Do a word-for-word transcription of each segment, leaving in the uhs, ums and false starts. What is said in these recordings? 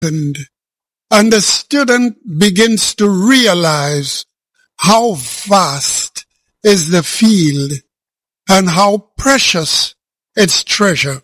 opened, and the student begins to realize how vast is the field and how precious its treasure.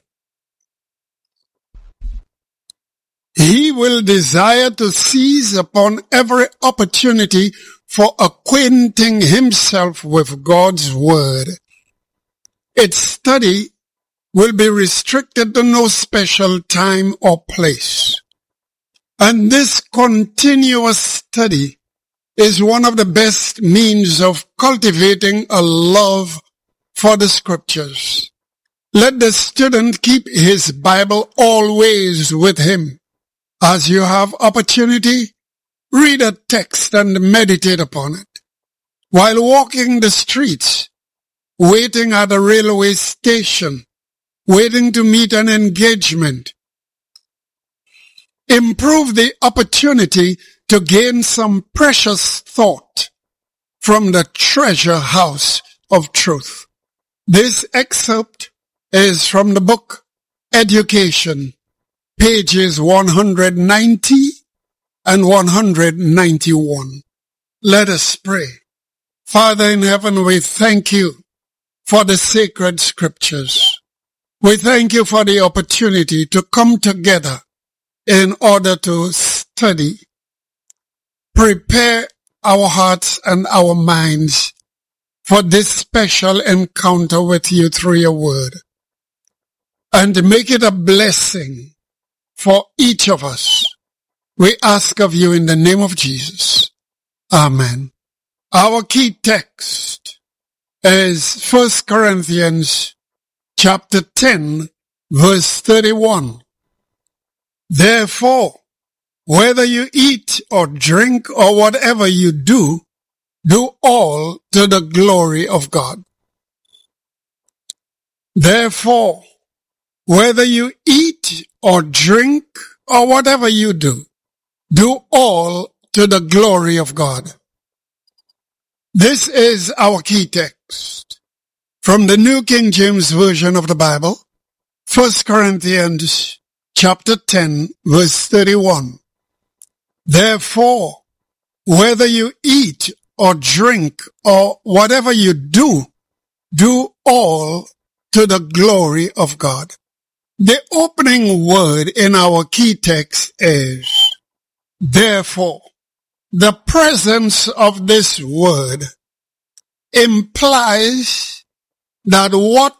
He will desire to seize upon every opportunity for acquainting himself with God's Word. Its study will be restricted to no special time or place. And this continuous study is one of the best means of cultivating a love for the Scriptures. Let the student keep his Bible always with him. As you have opportunity, read a text and meditate upon it. While walking the streets, waiting at a railway station, waiting to meet an engagement, improve the opportunity to gain some precious thought from the treasure house of truth. This excerpt is from the book Education, pages one hundred ninety and one hundred ninety-one. Let us pray. Father in heaven, we thank you for the sacred Scriptures. We thank you for the opportunity to come together in order to study, prepare our hearts and our minds for this special encounter with you through your word, and make it a blessing for each of us. We ask of you in the name of Jesus. Amen. Our key text is First Corinthians chapter ten, verse thirty-one. Therefore, whether you eat or drink or whatever you do, do all to the glory of God. Therefore, whether you eat or drink or whatever you do, do all to the glory of God. This is our key text from the New King James Version of the Bible, First Corinthians chapter ten, verse thirty-one. Therefore, whether you eat or drink or whatever you do, do all to the glory of God. The opening word in our key text is therefore. The presence of this word implies that what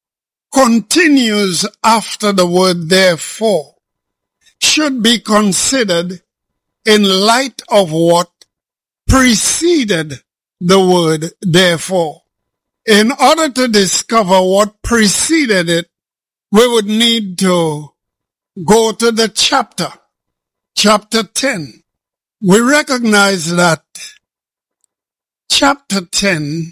continues after the word therefore should be considered in light of what preceded the word therefore. In order to discover what preceded it, we would need to go to the chapter, chapter ten. We recognize that chapter ten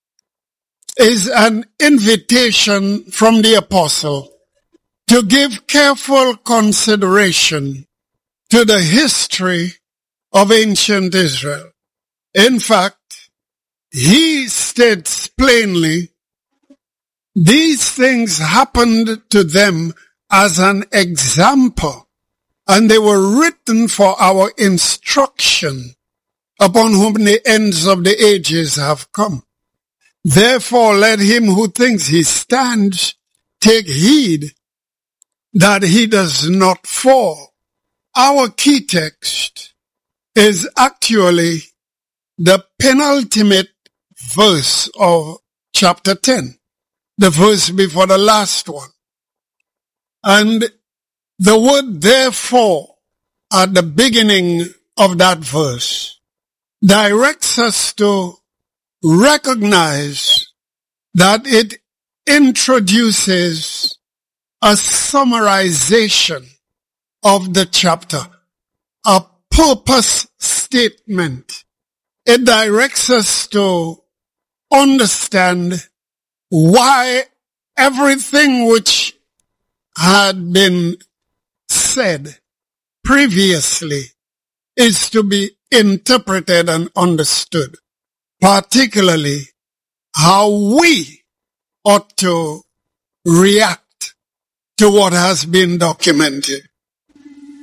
is an invitation from the apostle to give careful consideration to the history of ancient Israel. In fact, he states plainly, these things happened to them as an example, and they were written for our instruction, upon whom the ends of the ages have come. Therefore, let him who thinks he stands take heed that he does not fall. Our key text is actually the penultimate verse of chapter ten, the verse before the last one. And the word therefore at the beginning of that verse directs us to recognize that it introduces a summarization of the chapter, a purpose statement. It directs us to understand why everything which had been said previously is to be interpreted and understood, particularly how we ought to react to what has been documented.